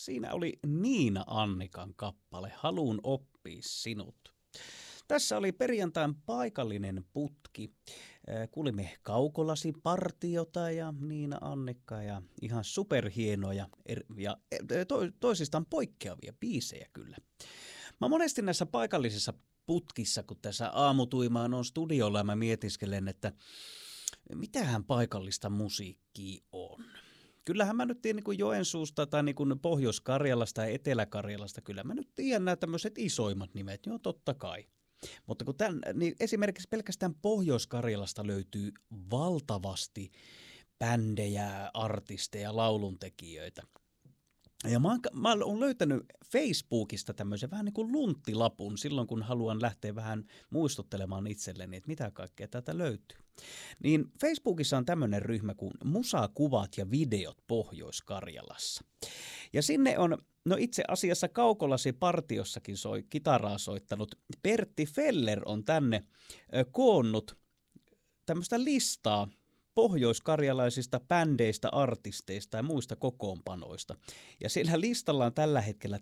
Siinä oli Niina Annikan kappale Haluun oppia sinut. Tässä oli perjantain paikallinen putki. Kuulimme Kaukolasi-partiota ja Niina Annikkaa ja ihan superhienoja ja toisistaan poikkeavia biisejä kyllä. Mä monesti näissä paikallisissa putkissa, kun tässä aamutuimaan on studiolla ja mä mietiskelen, että mitähän paikallista musiikkia on. Kyllähän mä nyt tiedän niin kuin Joensuusta tai niin kuin Pohjois-Karjalasta ja Etelä-Karjalasta, kyllä mä nyt tiedän nämä tämmöiset isoimmat nimet, joo totta kai. Mutta kun niin esimerkiksi pelkästään Pohjois-Karjalasta löytyy valtavasti bändejä, artisteja, lauluntekijöitä. Ja mä oon löytänyt Facebookista tämmöisen vähän niin kuin lunttilapun silloin, kun haluan lähteä vähän muistuttelemaan itselleni, että mitä kaikkea täältä löytyy. Niin Facebookissa on tämmöinen ryhmä kuin Musakuvat ja videot Pohjois-Karjalassa. Ja sinne on, no itse asiassa Kaukolasi-partiossakin kitaraa soittanut Pertti Feller on tänne koonnut tämmöistä listaa pohjoiskarjalaisista bändeistä, artisteista ja muista kokoonpanoista. Ja sillä listalla on tällä hetkellä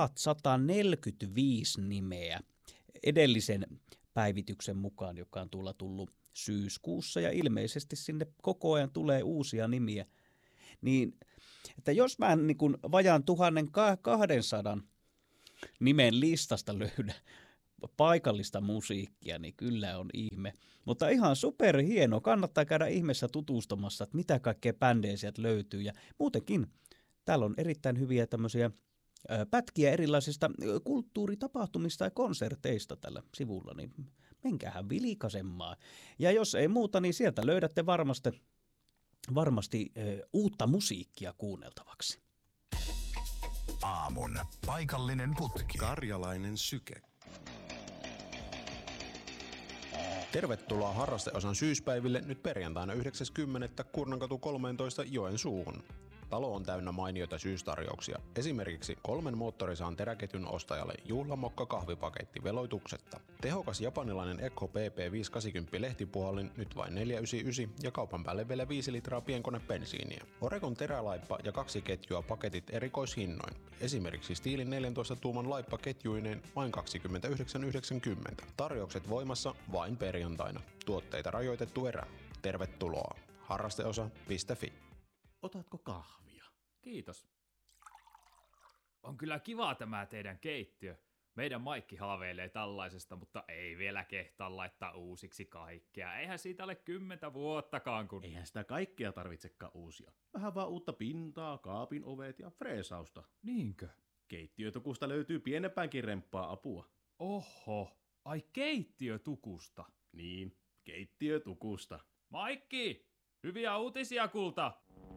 1145 nimeä edellisen päivityksen mukaan, joka on tullut syyskuussa ja ilmeisesti sinne koko ajan tulee uusia nimiä. Niin, että jos mä niin kuin vajaan 1200 nimen listasta löydä paikallista musiikkia, niin kyllä on ihme. Mutta ihan superhieno, kannattaa käydä ihmeessä tutustumassa, että mitä kaikkea bändejä sieltä löytyy. Ja muutenkin täällä on erittäin hyviä tämmöisiä pätkiä erilaisista kulttuuritapahtumista ja konserteista tällä sivulla, niin menkäähän vilkaisemaan. Ja jos ei muuta, niin sieltä löydätte varmasti uutta musiikkia kuunneltavaksi. Aamun paikallinen putki. Karjalainen syke. Tervetuloa harrasteosan syyspäiville nyt perjantaina 9.10. Kurnankatu 13 Joensuuhun. Talo on täynnä mainioita syystarjouksia. Esimerkiksi 3 moottorisaan teräketjun ostajalle juhlamokka kahvipaketti veloituksetta. Tehokas japanilainen Echo PP 580 lehtipuhallin nyt vain 499 ja kaupan päälle vielä 5 litraa pienkone bensiiniä. Oregon terälaippa ja 2 ketjua paketit erikoishinnoin. Esimerkiksi Stiilin 14 tuuman laippa ketjuineen vain 29,90. Tarjoukset voimassa vain perjantaina. Tuotteita rajoitettu erä. Tervetuloa. Harrasteosa.fi. Otatko kahvia? Kiitos. On kyllä kiva tämä teidän keittiö. Meidän Maikki haaveilee tällaisesta, mutta ei vielä kehtaa laittaa uusiksi kaikkea. Eihän siitä ole 10 vuottakaan, kun... Eihän sitä kaikkea tarvitsekaan uusia. Vähän vaan uutta pintaa, kaapin ovet ja freesausta. Niinkö? Keittiötukusta löytyy pienempäänkin remppaa apua. Oho, ai keittiötukusta. Niin, keittiötukusta. Maikki, hyviä uutisia kulta!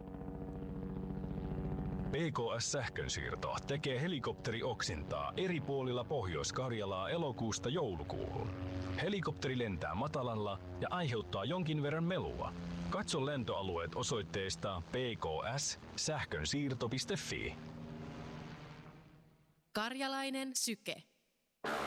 PKS Sähkönsiirto tekee helikopterioksintaa eri puolilla Pohjois-Karjalaa elokuusta joulukuuhun. Helikopteri lentää matalalla ja aiheuttaa jonkin verran melua. Katso lentoalueet osoitteesta pks-sähkönsiirto.fi. Karjalainen syke.